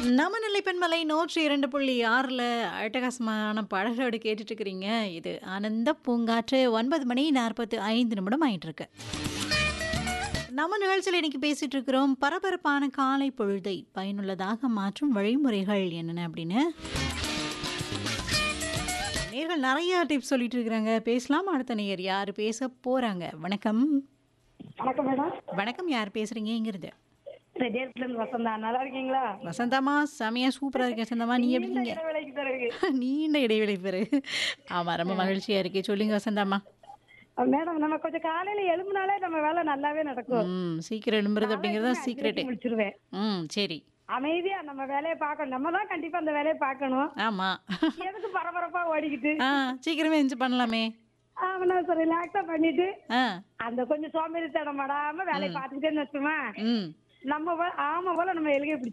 நம்ம நிலைப்பெண்மலை 102.6ல அட்டகாசமான பாடல்களோடு கேட்டுட்டு இருக்கிறீங்க. இது ஆனந்த பூங்காற்று 9 மணி 45 நிமிடம் ஆயிட்டு இருக்கு. நம்ம நிகழ்ச்சியில் இன்னைக்கு பேசிட்டு இருக்கிறோம் பரபரப்பான காலை பொழுதை பயனுள்ளதாக மாற்றும் வழிமுறைகள் என்னென்ன அப்படின்னு. நேர்கள் நிறைய டிப்ஸ் சொல்லிட்டு இருக்கிறாங்க. பேசலாம். அடுத்த நேயர் யாரு பேச போறாங்க? வணக்கம். வணக்கம் மேடம். வணக்கம். யார் பேசுறீங்கிறது? ரெடியார்ல இருந்து வசந்தா. நல்லா இருக்கீங்களா? வசந்தாமா செமையா சூப்பரா இருக்கேன். வசந்தாமா நீ எப்படி நீண்ட இருக்கீங்க? இடைவேளைக்கு பிறகு. நீண்ட இடைவெளி பிறகு. ஆமா ரொம்ப மகிழ்ச்சியா இருக்கு. சொல்லுங்க வசந்தாமா. மேடம் நம்ம கொஞ்சம் காலையில எழும்புனாலே நம்ம வேலை நல்லாவே நடக்கும். சீக்கிரம் எழும்புறது அப்படிங்கிறது தான் 5:30 சீக்ரெட்டே. முடிச்சிருவேன். சரி. அமைதியா நம்ம வேலையை பார்க்கணும். நம்ம தான் கண்டிப்பா அந்த வேலையை பார்க்கணும். ஆமா. எதுக்கு பரபரப்பா ஓடிக்கிட்டு சீக்கிரமே எந்திரிச்சு பண்ணலாமே. அவனா சரி ரிலாக்ஸா பண்ணிட்டு ஆ அந்த கொஞ்சம் சோம்பேறித்தனம் படாம வேலையை பார்த்துக்கிட்டேன்னு வச்சுமா ம் நம்ம ஆமா போல நம்ம எழுகை